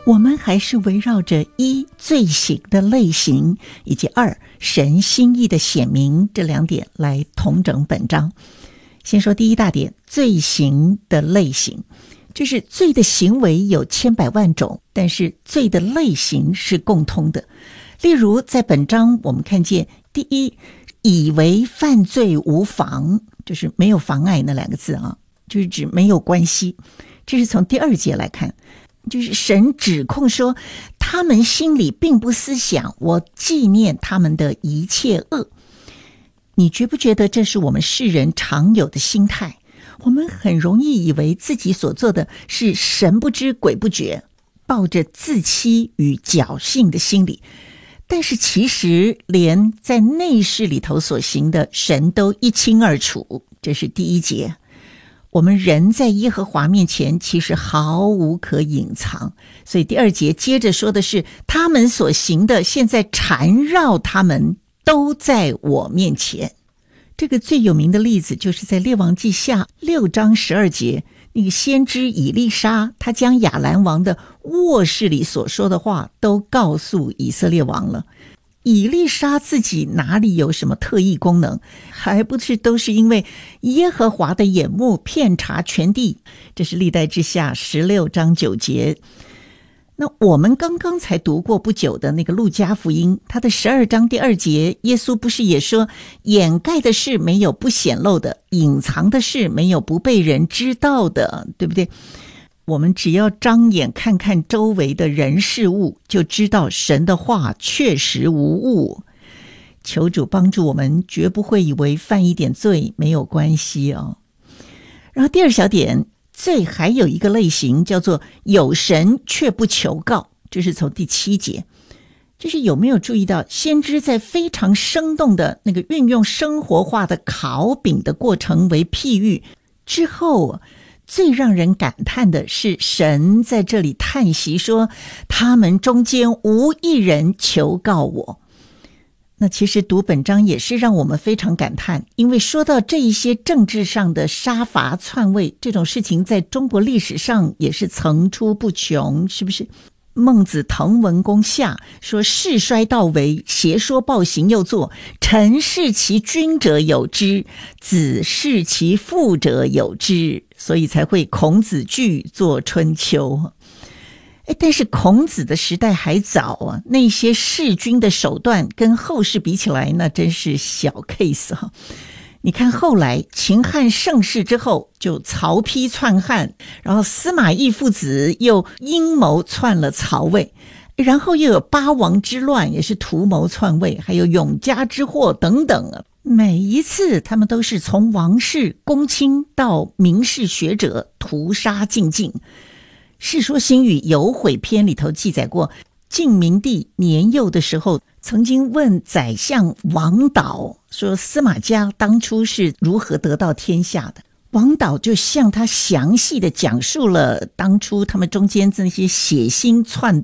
我们还是围绕着一罪行的类型，以及二神心意的显明这两点来统整本章。先说第一大点，罪行的类型，就是罪的行为有千百万种，但是罪的类型是共通的。例如在本章我们看见第一，以为犯罪无妨，就是没有妨碍那两个字啊，就是指没有关系。这是从第二节来看，就是神指控说他们心里并不思想我纪念他们的一切恶。你觉不觉得这是我们世人常有的心态？我们很容易以为自己所做的是神不知鬼不觉，抱着自欺与侥幸的心理，但是其实连在内室里头所行的神都一清二楚。这是第一节，我们人在耶和华面前其实毫无可隐藏。所以第二节接着说的是他们所行的现在缠绕他们，都在我面前。这个最有名的例子就是在列王记下6章12节，那个先知以利沙，他将亚兰王的卧室里所说的话都告诉以色列王了。以利沙自己哪里有什么特异功能，还不是都是因为耶和华的眼目遍察全地。这是历代志下16章9节。那我们刚刚才读过不久的那个路加福音，他的12章第2节，耶稣不是也说掩盖的事没有不显露的，隐藏的事没有不被人知道的，对不对？我们只要张眼看看周围的人事物，就知道神的话确实无误。求主帮助我们，绝不会以为犯一点罪没有关系哦。然后第二小点，罪还有一个类型叫做有神却不求告，这是从第7节。就是有没有注意到先知在非常生动的那个运用生活化的烤饼的过程为譬喻之后，最让人感叹的是神在这里叹息说他们中间无一人求告我。那其实读本章也是让我们非常感叹，因为说到这一些政治上的杀伐篡位，这种事情在中国历史上也是层出不穷，是不是？孟子滕文公下说世衰道为，邪说暴行又作，臣视其君者有之，子视其父者有之，所以才会孔子句作春秋。但是孔子的时代还早啊，那些弑君的手段跟后世比起来，那真是小 case 啊。你看后来秦汉盛世之后，就曹丕篡汉，然后司马懿父子又阴谋篡了曹魏，然后又有八王之乱，也是图谋篡位，还有永嘉之祸等等啊。每一次他们都是从王室公卿到名士学者屠杀尽尽。世说新语有悔篇里头记载过，晋明帝年幼的时候曾经问宰相王导说司马家当初是如何得到天下的，王导就向他详细的讲述了当初他们中间那些血腥篡